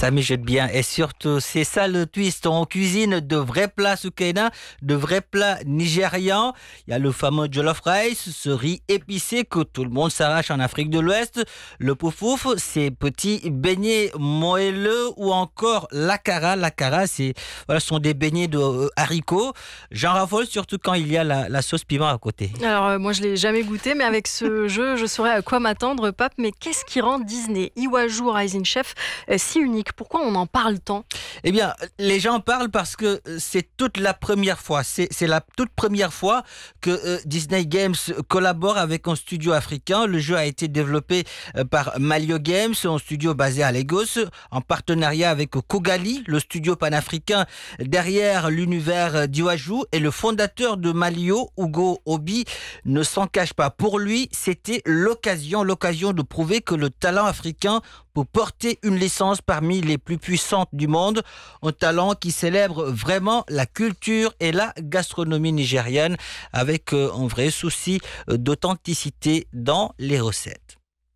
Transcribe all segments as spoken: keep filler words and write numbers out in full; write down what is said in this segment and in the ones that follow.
Ça mijote bien. Et surtout, c'est ça le twist. On cuisine de vrais plats soukaina, de vrais plats nigérians. Il y a le fameux jollof rice, ce riz épicé que tout le monde s'arrache en Afrique de l'Ouest. Le poufouf, ces petits beignets moelleux ou encore l'akara. L'akara, c'est, voilà, ce sont des beignets de euh, haricots. J'en raffole surtout quand il y a la, la sauce piment à côté. Alors, euh, moi, je ne l'ai jamais goûté, mais avec ce jeu, je saurais à quoi m'attendre, Pape. Mais qu'est-ce qui rend Disney, Iwaju Rising Chef, euh, si unique? Pourquoi on en parle tant? Eh bien, les gens parlent parce que c'est toute la première fois. C'est, c'est la toute première fois que euh, Disney Games collabore avec un studio africain. Le jeu a été développé euh, par Malio Games, un studio basé à Lagos, en partenariat avec Kogali, le studio panafricain derrière l'univers d'Iwaju. Et le fondateur de Malio, Hugo Obi, ne s'en cache pas. Pour lui, c'était l'occasion, l'occasion de prouver que le talent africain peut porter une licence parmi les plus puissantes du monde. Un talent qui célèbre vraiment la culture et la gastronomie nigérienne avec euh, un vrai souci d'authenticité dans les recettes.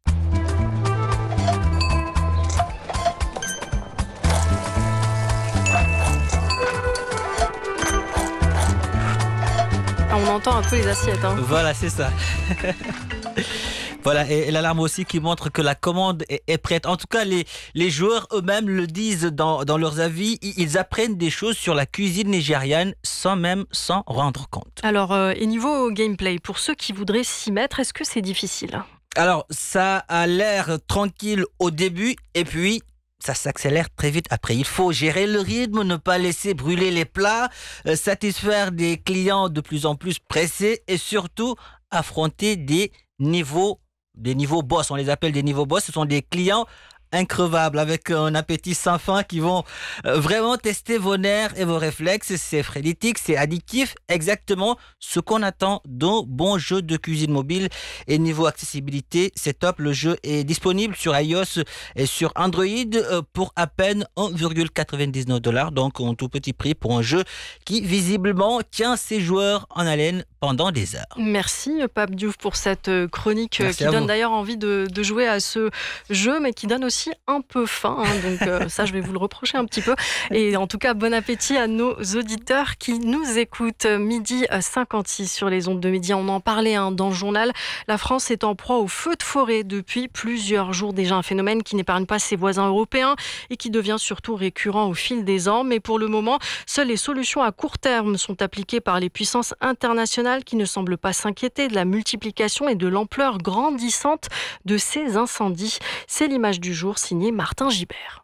Ah, on entend un peu les assiettes. Hein. Voilà, c'est ça. Voilà, et l'alarme aussi qui montre que la commande est, est prête. En tout cas, les, les joueurs eux-mêmes le disent dans, dans leurs avis. Ils apprennent des choses sur la cuisine nigériane sans même s'en rendre compte. Alors, euh, et niveau gameplay, pour ceux qui voudraient s'y mettre, est-ce que c'est difficile? Alors, ça a l'air tranquille au début et puis ça s'accélère très vite après. Il faut gérer le rythme, ne pas laisser brûler les plats, euh, satisfaire des clients de plus en plus pressés et surtout affronter des niveaux Des niveaux boss, on les appelle des niveaux boss. Ce sont des clients increvables avec un appétit sans fin qui vont vraiment tester vos nerfs et vos réflexes. C'est frénétique, c'est addictif, exactement ce qu'on attend d'un bon jeu de cuisine mobile. Et niveau accessibilité, c'est top. Le jeu est disponible sur iOS et sur Android pour à peine un virgule quatre-vingt-dix-neuf dollars, donc un tout petit prix pour un jeu qui visiblement tient ses joueurs en haleine pendant des heures. Merci Pape Diouf pour cette chronique. Merci qui donne vous. D'ailleurs envie de, de jouer à ce jeu, mais qui donne aussi un peu faim, hein, donc euh, ça je vais vous le reprocher un petit peu. Et en tout cas, bon appétit à nos auditeurs qui nous écoutent. Midi cinquante-six sur les ondes de Midi, on en parlait hein, dans le journal. La France est en proie au feu de forêt depuis plusieurs jours déjà, un phénomène qui n'épargne pas ses voisins européens et qui devient surtout récurrent au fil des ans. Mais pour le moment, seules les solutions à court terme sont appliquées par les puissances internationales qui ne semblent pas s'inquiéter de la multiplication et de l'ampleur grandissante de ces incendies. C'est l'image du jour signé Martin Gibert.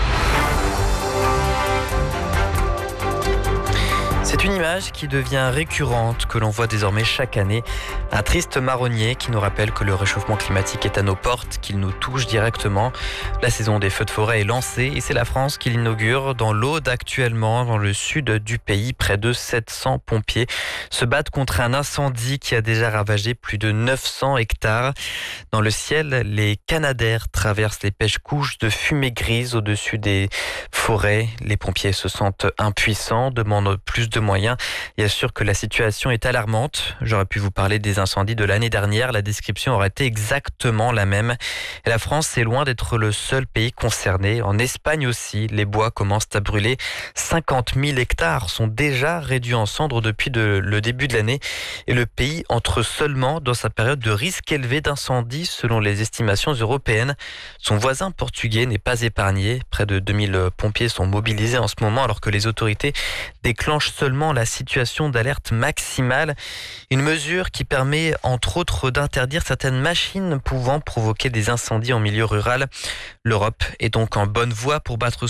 C'est une image qui devient récurrente, que l'on voit désormais chaque année. Un triste marronnier qui nous rappelle que le réchauffement climatique est à nos portes, qu'il nous touche directement. La saison des feux de forêt est lancée et c'est la France qui l'inaugure. Dans l'Aude actuellement, dans le sud du pays, près de sept cents pompiers se battent contre un incendie qui a déjà ravagé plus de neuf cents hectares. Dans le ciel, les canadaires traversent les pêches-couches de fumée grise au-dessus des forêts. Les pompiers se sentent impuissants, demandent plus de moyens et assure que la situation est alarmante. J'aurais pu vous parler des incendies de l'année dernière, la description aurait été exactement la même. Et la France est loin d'être le seul pays concerné. En Espagne aussi, les bois commencent à brûler. cinquante mille hectares sont déjà réduits en cendres depuis de, le début de l'année et le pays entre seulement dans sa période de risque élevé d'incendie selon les estimations européennes. Son voisin portugais n'est pas épargné. Près de deux mille pompiers sont mobilisés en ce moment alors que les autorités déclenchent seulement la situation d'alerte maximale. Une mesure qui permet entre autres d'interdire certaines machines pouvant provoquer des incendies en milieu rural. L'Europe est donc en bonne voie pour battre